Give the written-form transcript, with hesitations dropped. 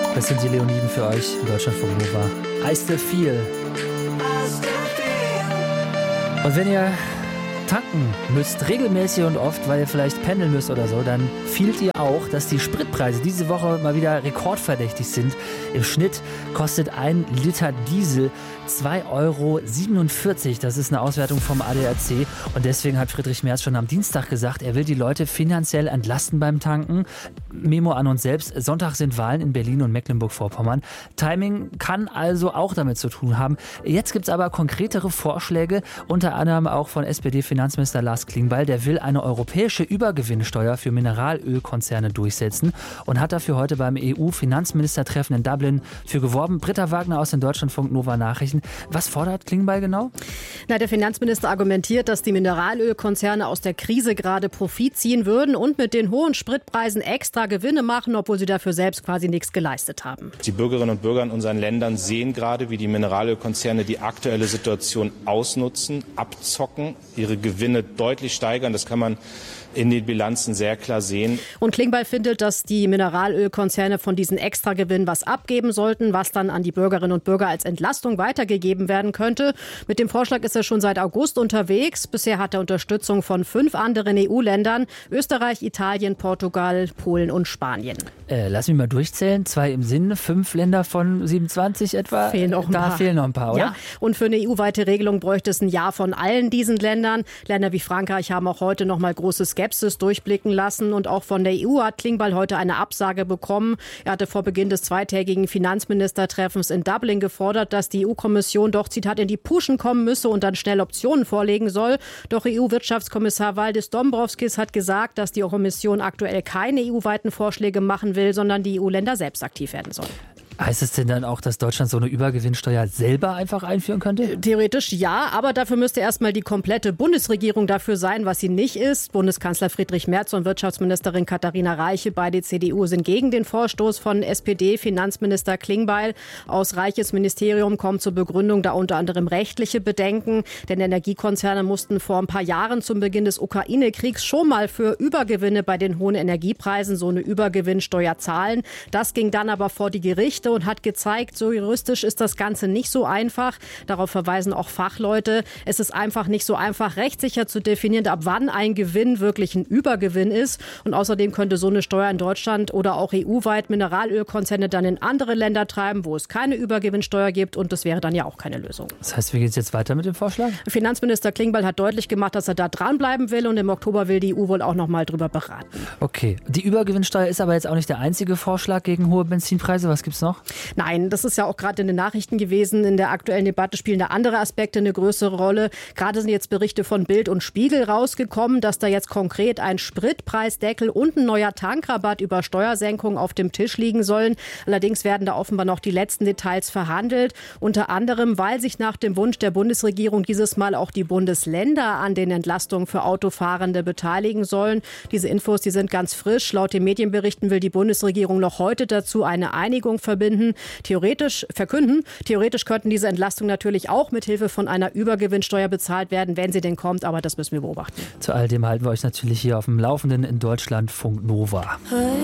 Das sind die Leoniden für euch in Deutschlandfunk Nova. I still feel. Und wenn ihr tanken müsst, regelmäßig und oft, weil ihr vielleicht pendeln müsst oder so, dann fühlt ihr auch, dass die Spritpreise diese Woche mal wieder rekordverdächtig sind. Im Schnitt kostet 1 Liter Diesel 2,47 €. Das ist eine Auswertung vom ADAC. Und deswegen hat Friedrich Merz schon am Dienstag gesagt, er will die Leute finanziell entlasten beim Tanken. Memo an uns selbst. Sonntag sind Wahlen in Berlin und Mecklenburg-Vorpommern. Timing kann also auch damit zu tun haben. Jetzt gibt es aber konkretere Vorschläge, unter anderem auch von SPD-Finanzminister Lars Klingbeil. Der will eine europäische Übergewinnsteuer für Mineralölkonzerne durchsetzen und hat dafür heute beim EU-Finanzministertreffen in Dublin für geworben. Britta Wagner aus den Deutschlandfunk Nova Nachrichten. Was fordert Klingbeil genau? Der Finanzminister argumentiert, dass die Mineralölkonzerne aus der Krise gerade Profit ziehen würden und mit den hohen Spritpreisen extra Gewinne machen, obwohl sie dafür selbst quasi nichts geleistet haben. Die Bürgerinnen und Bürger in unseren Ländern sehen gerade, wie die Mineralölkonzerne die aktuelle Situation ausnutzen, abzocken, ihre Gewinne deutlich steigern. Das kann man in den Bilanzen sehr klar sehen. Und Klingbeil findet, dass die Mineralölkonzerne von diesen Extragewinn was abgeben sollten, was dann an die Bürgerinnen und Bürger als Entlastung weitergegeben werden könnte. Mit dem Vorschlag ist er schon seit August unterwegs. Bisher hat er Unterstützung von 5 anderen EU-Ländern: Österreich, Italien, Portugal, Polen und Spanien. Lass mich mal durchzählen. 2 im Sinn, 5 Länder von 27 etwa. Fehlen noch ein paar. Fehlen noch ein paar, oder? Ja. Und für eine EU-weite Regelung bräuchte es ein Ja von allen diesen Ländern. Länder wie Frankreich haben auch heute noch mal große Skepsis durchblicken lassen. Und auch von der EU hat Klingbeil heute eine Absage bekommen. Er hatte vor Beginn des zweitägigen Finanzministertreffens in Dublin gefordert, dass die EU-Kommission doch, Zitat, in die Puschen kommen müsse und dann schnell Optionen vorlegen soll. Doch EU-Wirtschaftskommissar Valdis Dombrovskis hat gesagt, dass die Kommission aktuell keine EU-weiten Vorschläge machen will, sondern die EU-Länder selbst aktiv werden sollen. Heißt es denn dann auch, dass Deutschland so eine Übergewinnsteuer selber einfach einführen könnte? Theoretisch ja, aber dafür müsste erstmal die komplette Bundesregierung dafür sein, was sie nicht ist. Bundeskanzler Friedrich Merz und Wirtschaftsministerin Katharina Reiche, beide CDU, sind gegen den Vorstoß von SPD-Finanzminister Klingbeil. Aus Reiches Ministerium kommt zur Begründung da unter anderem rechtliche Bedenken. Denn Energiekonzerne mussten vor ein paar Jahren zum Beginn des Ukraine-Kriegs schon mal für Übergewinne bei den hohen Energiepreisen so eine Übergewinnsteuer zahlen. Das ging dann aber vor die Gerichte und hat gezeigt, so juristisch ist das Ganze nicht so einfach. Darauf verweisen auch Fachleute. Es ist einfach nicht so einfach, rechtssicher zu definieren, ab wann ein Gewinn wirklich ein Übergewinn ist. Und außerdem könnte so eine Steuer in Deutschland oder auch EU-weit Mineralölkonzerne dann in andere Länder treiben, wo es keine Übergewinnsteuer gibt. Und das wäre dann ja auch keine Lösung. Das heißt, wie geht es jetzt weiter mit dem Vorschlag? Finanzminister Klingbeil hat deutlich gemacht, dass er da dranbleiben will. Und im Oktober will die EU wohl auch noch mal drüber beraten. Okay. Die Übergewinnsteuer ist aber jetzt auch nicht der einzige Vorschlag gegen hohe Benzinpreise. Was gibt's noch? Nein, das ist ja auch gerade in den Nachrichten gewesen. In der aktuellen Debatte spielen da andere Aspekte eine größere Rolle. Gerade sind jetzt Berichte von Bild und Spiegel rausgekommen, dass da jetzt konkret ein Spritpreisdeckel und ein neuer Tankrabatt über Steuersenkungen auf dem Tisch liegen sollen. Allerdings werden da offenbar noch die letzten Details verhandelt. Unter anderem, weil sich nach dem Wunsch der Bundesregierung dieses Mal auch die Bundesländer an den Entlastungen für Autofahrende beteiligen sollen. Diese Infos, die sind ganz frisch. Laut den Medienberichten will die Bundesregierung noch heute dazu eine Einigung verkünden. Theoretisch könnten diese Entlastungen natürlich auch mit Hilfe von einer Übergewinnsteuer bezahlt werden, wenn sie denn kommt, aber das müssen wir beobachten. Zu all dem halten wir euch natürlich hier auf dem Laufenden in Deutschlandfunk Nova.